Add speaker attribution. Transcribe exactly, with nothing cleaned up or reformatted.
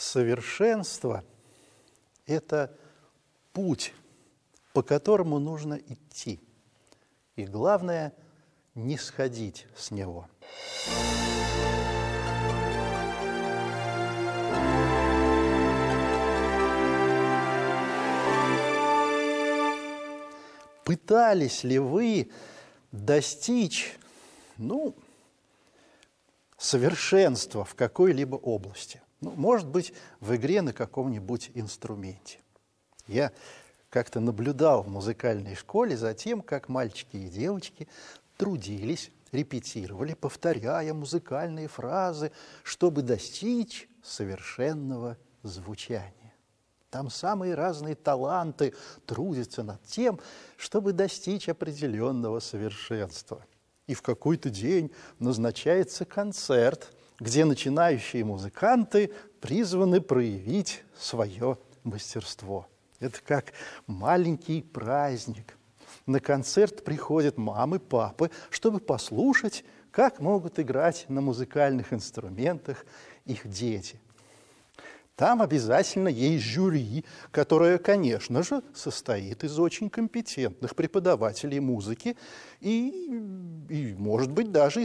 Speaker 1: Совершенство – это путь, по которому нужно идти. И главное – не сходить с него. Пытались ли вы достичь, ну, совершенства в какой-либо области? Ну, может быть, в игре на каком-нибудь инструменте. Я как-то наблюдал в музыкальной школе за тем, как мальчики и девочки трудились, репетировали, повторяя музыкальные фразы, чтобы достичь совершенного звучания. Там самые разные таланты трудятся над тем, чтобы достичь определенного совершенства. И в какой-то день назначается концерт, где начинающие музыканты призваны проявить свое мастерство. Это как маленький праздник. На концерт приходят мамы, папы, чтобы послушать, как могут играть на музыкальных инструментах их дети. Там обязательно есть жюри, которое, конечно же, состоит из очень компетентных преподавателей музыки и, и может быть, даже